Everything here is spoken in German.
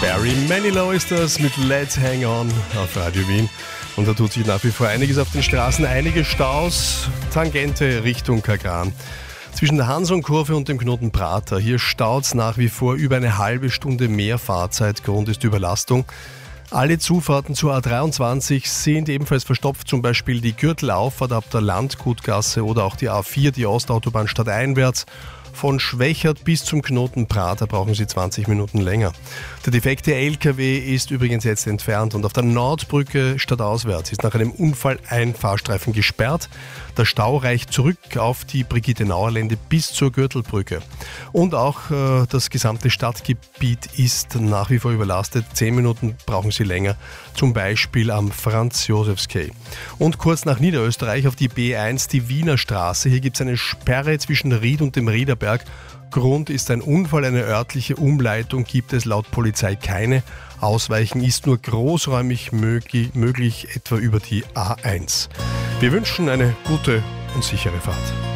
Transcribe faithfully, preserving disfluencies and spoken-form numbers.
Barry Manilow ist das mit Let's Hang On auf Radio Wien. Und da tut sich nach wie vor einiges auf den Straßen, einige Staus, Tangente Richtung Kagran. Zwischen der Hanson-Kurve und dem Knoten Prater, hier staut's nach wie vor über eine halbe Stunde mehr Fahrzeit, Grund ist Überlastung. Alle Zufahrten zur A dreiundzwanzig sind ebenfalls verstopft, zum Beispiel die Gürtelauffahrt ab der Landgutgasse oder auch die A vier, die Ostautobahn stadteinwärts. Von Schwächert bis zum Knoten Prater brauchen Sie zwanzig Minuten länger. Der defekte L K W ist übrigens jetzt entfernt und auf der Nordbrücke stadtauswärts ist nach einem Unfall ein Fahrstreifen gesperrt. Der Stau reicht zurück auf die Brigitte-Nauer-Lände bis zur Gürtelbrücke. Und auch äh, das gesamte Stadtgebiet ist nach wie vor überlastet. Zehn Minuten brauchen Sie länger, zum Beispiel am Franz-Josefs-Quai. Und kurz nach Niederösterreich auf die B eins, die Wiener Straße. Hier gibt es eine Sperre zwischen Ried und dem Riederberg. Grund ist ein Unfall, eine örtliche Umleitung gibt es laut Polizei keine. Ausweichen ist nur großräumig möglich, möglich etwa über die A eins. Wir wünschen eine gute und sichere Fahrt.